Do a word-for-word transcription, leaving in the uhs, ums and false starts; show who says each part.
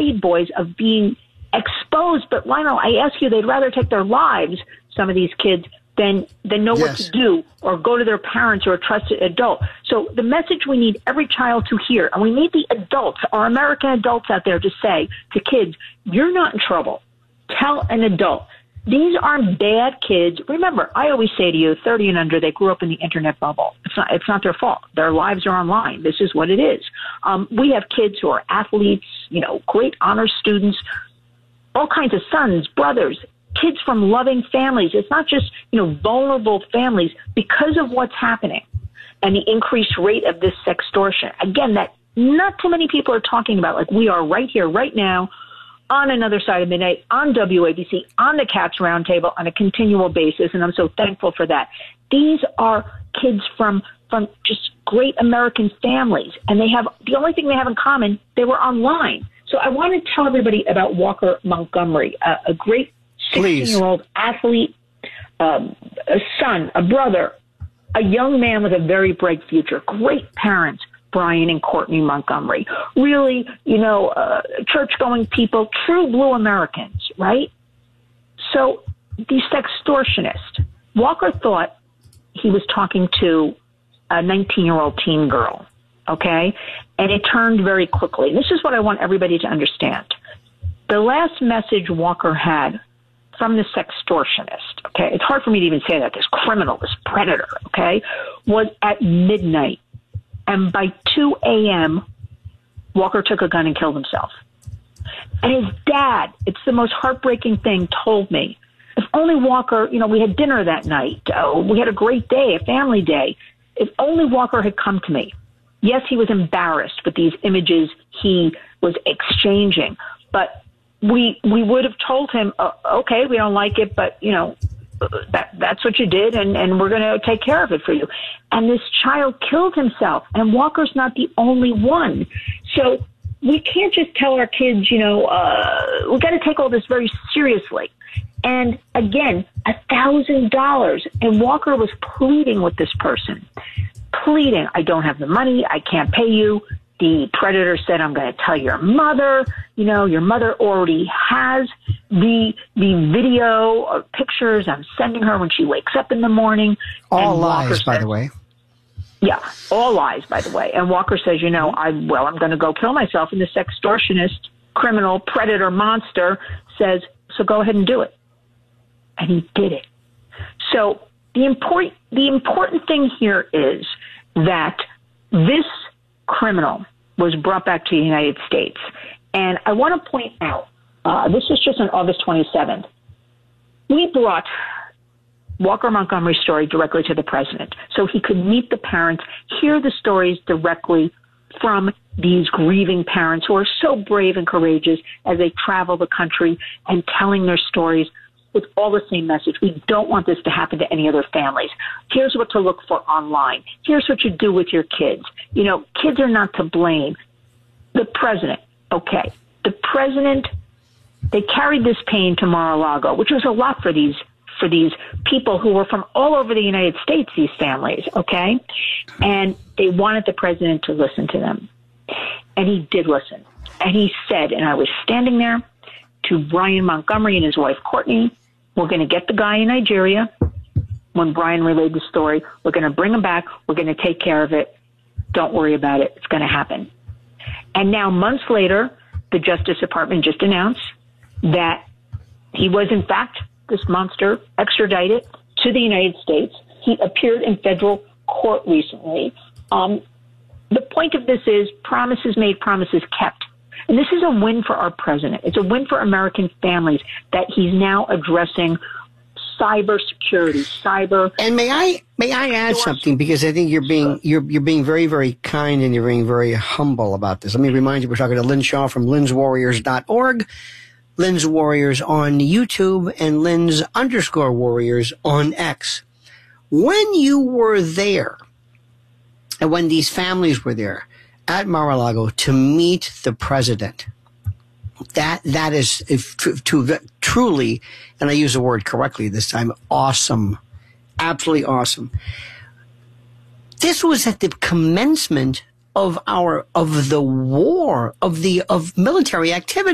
Speaker 1: afraid, boys, of being exposed. But Lionel, I ask you, they'd rather take their lives, some of these kids, than, than know
Speaker 2: yes.
Speaker 1: what to do or go to their parents or a trusted adult. So the message we need every child to hear, and we need the adults, our American adults out there to say to kids, you're not in trouble. Tell an adult. These aren't bad kids. Remember, I always say to you, thirty and under, they grew up in the internet bubble. It's not, it's not their fault. Their lives are online. This is what it is. Um, we have kids who are athletes, you know, great honor students, all kinds of sons, brothers, kids from loving families. It's not just, you know, vulnerable families because of what's happening and the increased rate of this sextortion. Again, that not too many people are talking about, like we are right here, right now, on Another Side of Midnight, on W A B C, on the Cats Roundtable on a continual basis, and I'm so thankful for that. These are kids from from just great American families, and they have the only thing they have in common, they were online. So I want to tell everybody about Walker Montgomery, a, a great sixteen-year-old athlete, um, a son, a brother, a young man with a very bright future, great parents, Brian and Courtney Montgomery. Really, you know, uh, church-going people, true blue Americans, right? So the sextortionist, Walker thought he was talking to a nineteen-year-old teen girl, okay? And it turned very quickly. This is what I want everybody to understand. The last message Walker had from the sextortionist, okay, it's hard for me to even say that, this criminal, this predator, okay, was at midnight. And by two a.m., Walker took a gun and killed himself. And his dad, it's the most heartbreaking thing, told me, if only Walker, you know, we had dinner that night. Oh, we had a great day, a family day. If only Walker had come to me. Yes, he was embarrassed with these images he was exchanging, but we we would have told him, uh, okay, we don't like it, but, you know, that that's what you did, and, and we're going to take care of it for you. And this child killed himself, and Walker's not the only one. So we can't just tell our kids, you know, uh, we've got to take all this very seriously. And again, a thousand dollars. And Walker was pleading with this person, pleading, I don't have the money, I can't pay you. The predator said, I'm going to tell your mother. You know, your mother already has the the video or pictures I'm sending her when she wakes up in the morning.
Speaker 2: All
Speaker 1: and
Speaker 2: lies,
Speaker 1: Walker
Speaker 2: by
Speaker 1: says,
Speaker 2: the way.
Speaker 1: Yeah, all lies, by the way. And Walker says, you know, I well, I'm going to go kill myself. And the sextortionist, criminal, predator, monster says, so go ahead and do it. And he did it. So the important the important thing here is that this criminal was brought back to the United States. And I want to point out, uh, this is just on August twenty-seventh. We brought Walker Montgomery's story directly to the president so he could meet the parents, hear the stories directly from these grieving parents who are so brave and courageous as they travel the country and telling their stories with all the same message. We don't want this to happen to any other families. Here's what to look for online. Here's what you do with your kids. You know, kids are not to blame. The president, okay, the president, they carried this pain to Mar-a-Lago, which was a lot for these for these people who were from all over the United States, these families, okay? And they wanted the president to listen to them. And he did listen. And he said, and I was standing there, to Brian Montgomery and his wife, Courtney, we're going to get the guy in Nigeria. When Brian relayed the story, we're going to bring him back. We're going to take care of it. Don't worry about it. It's going to happen. And now, months later, the Justice Department just announced that he was, in fact, this monster extradited to the United States. He appeared in federal court recently. Um, the point of this is promises made, promises kept. And this is a win for our president. It's a win for American families that he's now addressing cybersecurity, cyber.
Speaker 2: And may I may I add something, because I think you're being you're you're being very, very kind and you're being very humble about this. Let me remind you, we're talking to Lynn Shaw from Lynn's Warriors dot org, Lynn's Warriors on YouTube, and Lynn's underscore Warriors on X. When you were there, and when these families were there at Mar-a-Lago to meet the president, that that is if, to, to, truly, and I use the word correctly this time, awesome, absolutely awesome. This was at the commencement of our of the war of the of military activity.